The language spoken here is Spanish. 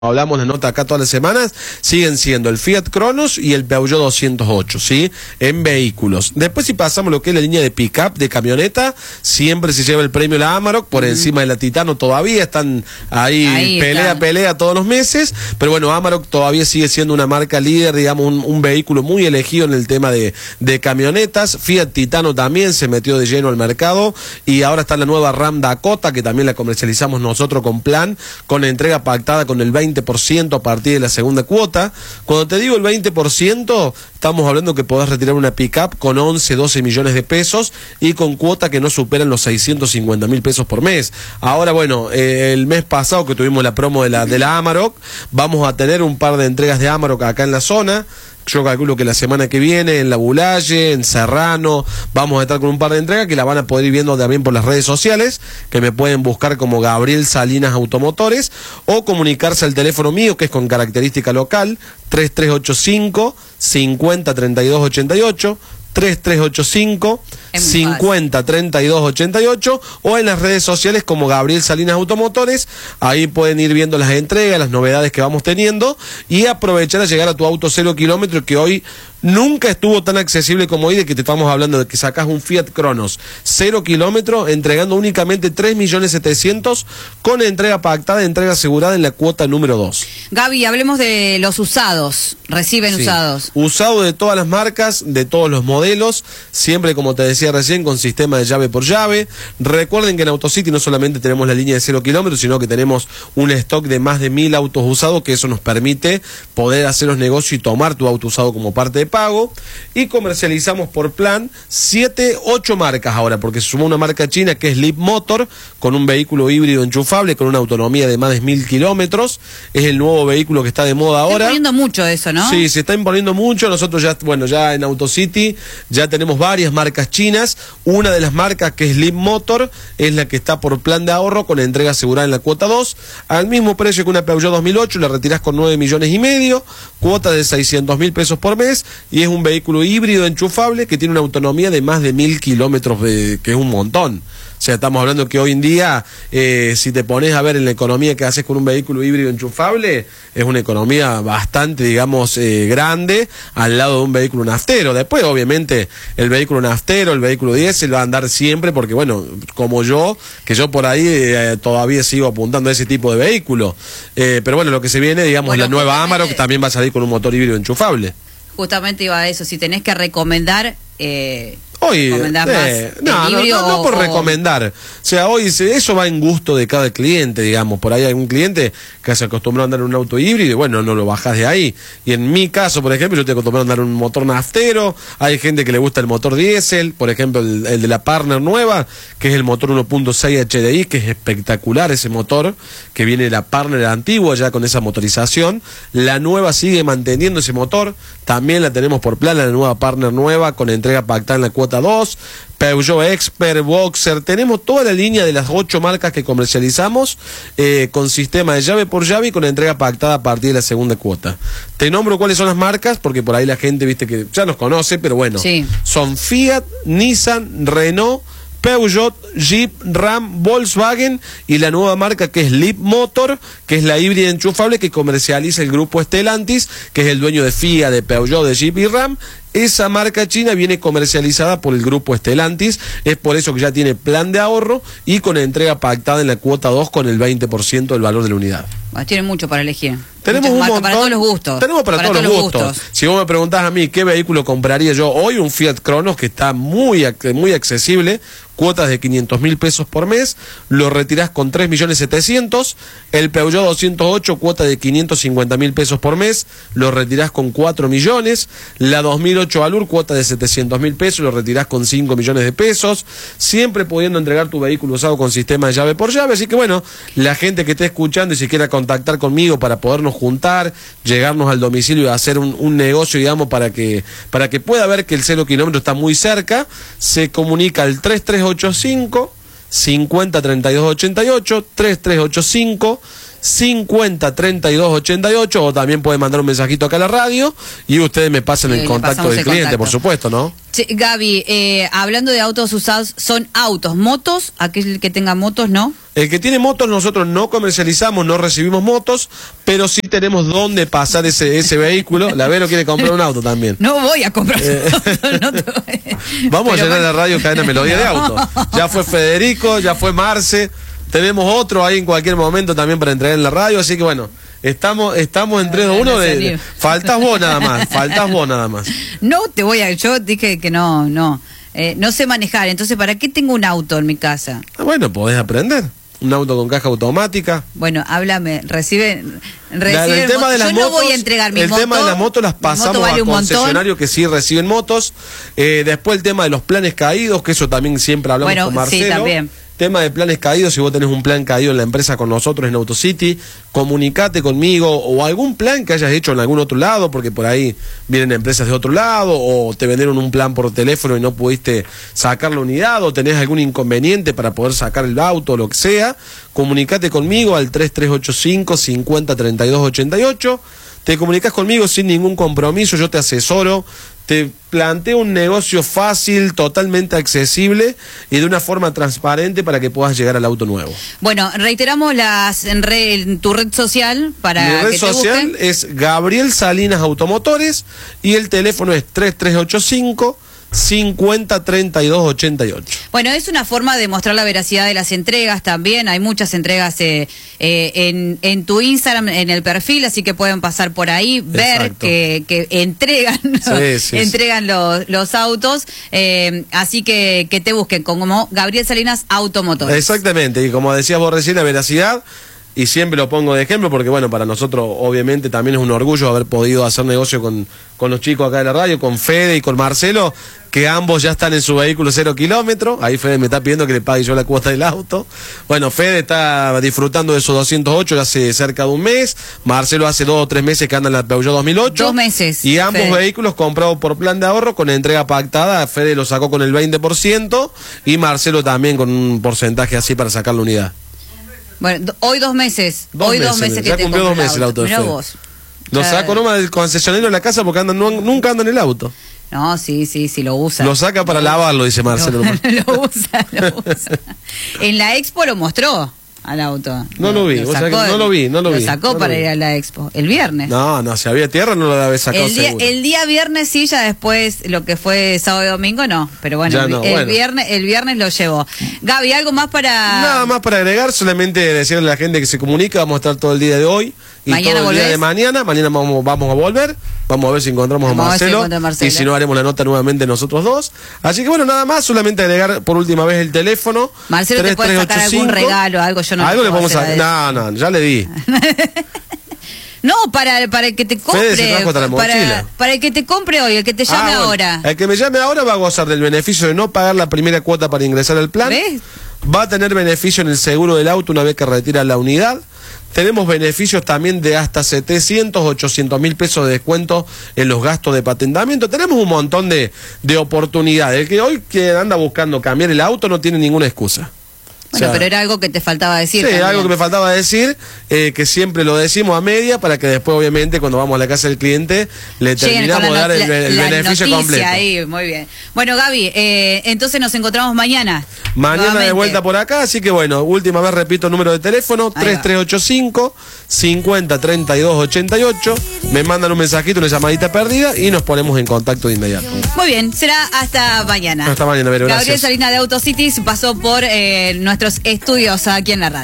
hablamos la nota acá todas las semanas, siguen siendo el Fiat Cronos y el Peugeot 208, ¿sí? En vehículos. Después, si pasamos lo que es la línea de pick-up, de camioneta, siempre se lleva el premio la Amarok, por encima de la Titano todavía, están ahí pelea todos los meses, pero bueno, Amarok todavía sigue siendo una marca líder, digamos, un vehículo muy elegido en el tema de camionetas. Fiat Titano también se metió de lleno al mercado, y ahora está la nueva Ram Dakota, que también la comercializamos nosotros con plan, con entrega pactada con el 20% a partir de la segunda cuota. Cuando te digo el 20%, estamos hablando que podés retirar una pick-up con 11, 12 millones de pesos y con cuota que no superan los 650.000 pesos por mes. Ahora, bueno, el mes pasado que tuvimos la promo de la Amarok, vamos a tener un par de entregas de Amarok acá en la zona. Yo calculo que la semana que viene en La Bulalle, en Serrano, vamos a estar con un par de entregas que la van a poder ir viendo también por las redes sociales, que me pueden buscar como Gabriel Salinas Automotores, o comunicarse al teléfono mío, que es con característica local, 3385 50 32 88, 3385 50 32 88, o en las redes sociales como Gabriel Salinas Automotores. Ahí pueden ir viendo las entregas, las novedades que vamos teniendo, y aprovechar a llegar a tu auto 0 kilómetros, que hoy nunca estuvo tan accesible como hoy, de que te estamos hablando de que sacás un Fiat Cronos 0 kilómetros entregando únicamente 3.700.000 con entrega pactada, entrega asegurada en la cuota número 2. Gaby, hablemos de los usados. Reciben usados. Usado de todas las marcas, de todos los modelos, siempre, como te decía recién, con sistema de llave por llave. Recuerden que en Autocity no solamente tenemos la línea de 0 kilómetros, sino que tenemos un stock de más de 1.000 autos usados, que eso nos permite poder hacer los negocios y tomar tu auto usado como parte de pago. Y comercializamos por plan 7, 8 marcas ahora, porque se sumó una marca china que es Leapmotor, con un vehículo híbrido enchufable con una autonomía de más de 1.000 kilómetros. Es el nuevo vehículo que está de moda ahora. Está imponiendo mucho eso, ¿no? Sí, se está imponiendo mucho. Nosotros ya en Autocity ya tenemos varias marcas chinas. Una de las marcas, que es Leapmotor, es la que está por plan de ahorro con entrega asegurada en la cuota 2, al mismo precio que una Peugeot 2008, la retirás con 9,5 millones, cuota de 600.000 pesos por mes, y es un vehículo híbrido enchufable que tiene una autonomía de más de 1.000 kilómetros, que es un montón. O sea, estamos hablando que hoy en día, si te pones a ver en la economía que haces con un vehículo híbrido enchufable, es una economía bastante, digamos, grande, al lado de un vehículo naftero. Después, obviamente, el vehículo naftero, el vehículo diésel va a andar siempre, porque, bueno, como yo, que yo por ahí todavía sigo apuntando a ese tipo de vehículo. Pero bueno, lo que se viene, digamos, bueno, la nueva Amarok, que también va a salir con un motor híbrido enchufable. Justamente iba a eso, si tenés que recomendar... Hoy, no por recomendar. O sea, hoy eso va en gusto de cada cliente, digamos. Por ahí hay un cliente que se acostumbró a andar en un auto híbrido y bueno, no lo bajás de ahí. Y en mi caso, por ejemplo, yo te acostumbré a andar en un motor naftero. Hay gente que le gusta el motor diésel, por ejemplo, el de la Partner nueva, que es el motor 1.6 HDI, que es espectacular ese motor, que viene de la Partner antigua ya con esa motorización. La nueva sigue manteniendo ese motor. También la tenemos por plan, la nueva Partner nueva, con entrega pactada en la cuota 2, Peugeot Expert, Boxer. Tenemos toda la línea de las 8 marcas que comercializamos, con sistema de llave por llave y con entrega pactada a partir de la segunda cuota. Te nombro cuáles son las marcas, porque por ahí la gente, viste, que ya nos conoce, pero bueno, sí. Son Fiat, Nissan, Renault, Peugeot, Jeep, Ram, Volkswagen, y la nueva marca que es Leapmotor, que es la híbrida enchufable que comercializa el grupo Stellantis, que es el dueño de Fiat, de Peugeot, de Jeep y Ram. Esa marca china viene comercializada por el grupo Stellantis, es por eso que ya tiene plan de ahorro y con entrega pactada en la cuota 2 con el 20% del valor de la unidad. Tiene mucho para elegir. Tenemos un montón, para todos los gustos. Tenemos para todos los gustos. Si vos me preguntás a mí qué vehículo compraría yo hoy, un Fiat Cronos, que está muy accesible, cuotas de 500.000 pesos por mes, lo retirás con 3.700.000. El Peugeot 208, cuota de 550.000 pesos por mes, lo retirás con 4 millones. La 2008 Allure, cuota de 700.000 pesos, lo retirás con 5 millones de pesos. Siempre pudiendo entregar tu vehículo usado con sistema de llave por llave. Así que bueno, la gente que esté escuchando y si quiera contactar conmigo para podernos juntar, llegarnos al domicilio y hacer un negocio, digamos, para que pueda ver que el 0 kilómetro está muy cerca, se comunica al 3385 50 32 88, 3385 503288, o también pueden mandar un mensajito acá a la radio y ustedes me pasan el contacto del cliente, por supuesto, ¿no? Sí, Gaby, hablando de autos usados, ¿son autos, motos? Aquel que tenga motos, ¿no? El que tiene motos nosotros no comercializamos, no recibimos motos, pero sí tenemos dónde pasar ese vehículo. La Vero quiere comprar un auto también. No voy a comprar un auto. Vamos a llenar la radio Cadena Melodía de auto. Ya fue Federico, ya fue Marce. Tenemos otro ahí en cualquier momento también para entregar en la radio, así que bueno, estamos en 3-2-1 faltas vos nada más. No te voy a, yo dije que no sé manejar, entonces ¿para qué tengo un auto en mi casa? Bueno, podés aprender. Un auto con caja automática. Bueno, háblame, recibe el tema de las yo motos, no voy a entregar mi el moto. tema de las motos las pasamos vale a concesionarios que sí reciben motos. Después el tema de los planes caídos, que eso también siempre hablamos con Marcelo. Sí, también. Tema de planes caídos, si vos tenés un plan caído en la empresa con nosotros en AutoCity, comunicate conmigo, o algún plan que hayas hecho en algún otro lado, porque por ahí vienen empresas de otro lado, o te vendieron un plan por teléfono y no pudiste sacar la unidad, o tenés algún inconveniente para poder sacar el auto, o lo que sea, comunicate conmigo al 3385 503288. Te comunicas conmigo sin ningún compromiso, yo te asesoro, te planteo un negocio fácil, totalmente accesible y de una forma transparente para que puedas llegar al auto nuevo. Bueno, reiteramos en tu red social para Mi red que social te busquen. es Gabriel Salinas Automotores y el teléfono es 3385 503288. Bueno, es una forma de mostrar la veracidad de las entregas también. Hay muchas entregas en tu Instagram, en el perfil, así que pueden pasar por ahí, ver que entregan, entregan los autos. Así que te busquen como Gabriel Salinas Automotores. Exactamente, y como decías vos recién, la veracidad. Y siempre lo pongo de ejemplo porque, bueno, para nosotros obviamente también es un orgullo haber podido hacer negocio con los chicos acá de la radio, con Fede y con Marcelo, que ambos ya están en su vehículo 0 kilómetros. Ahí Fede me está pidiendo que le pague yo la cuota del auto. Bueno, Fede está disfrutando de su 208 hace cerca de un mes. Marcelo hace 2 o 3 meses que anda en la Peugeot 2008. 2 meses. Y ambos Fede. vehículos comprados por plan de ahorro con entrega pactada. Fede lo sacó con el 20% y Marcelo también con un porcentaje así para sacar la unidad. Bueno, hoy 2 meses. Dos meses que ya te cumplió 2 meses el auto de Fede. Vos. Lo saco nomás del concesionario de la casa porque nunca anda en el auto. No, sí, lo usa. Lo saca para lavarlo, dice Marcelo. Lo usa. En la expo lo mostró al auto. No lo vi, no lo vi. Lo sacó para ir a la expo. El viernes. No, si había tierra no lo debe haber sacado seguro. El día viernes sí, ya después lo que fue sábado y domingo no. Pero bueno, el viernes lo llevó. Gaby, ¿algo más para...? Nada más para agregar, solamente decirle a la gente que se comunica, vamos a estar todo el día de hoy y mañana todo el día de mañana vamos a volver, vamos a ver si encontramos a Marcelo y si no haremos la nota nuevamente nosotros dos. Así que bueno, nada más, solamente agregar por última vez el teléfono. Marcelo, ¿te puede sacar algún regalo, algo? Yo no algo le podemos sacar. No, ya le di. No, para el que te compre, para el que te compre hoy, el que te llame ahora. El que me llame ahora va a gozar del beneficio de no pagar la primera cuota para ingresar al plan. ¿Ves? Va a tener beneficio en el seguro del auto una vez que retira la unidad. Tenemos beneficios también de hasta 700, 800 mil pesos de descuento en los gastos de patentamiento. Tenemos un montón de oportunidades. El que hoy que anda buscando cambiar el auto no tiene ninguna excusa. Bueno, pero era algo que te faltaba decir. Sí, también. Algo que me faltaba decir, que siempre lo decimos a media, para que después, obviamente, cuando vamos a la casa del cliente, le terminamos de dar el beneficio completo. Ahí, muy bien. Bueno, Gaby, entonces nos encontramos mañana. Mañana nuevamente. De vuelta por acá, así que bueno, última vez repito el número de teléfono, 3385 503288. Me mandan un mensajito, una llamadita perdida y nos ponemos en contacto de inmediato. Muy bien, será hasta mañana. Hasta mañana, Vero, Gabriel gracias. Salinas de AutoCities pasó por nuestros estudios aquí en la radio.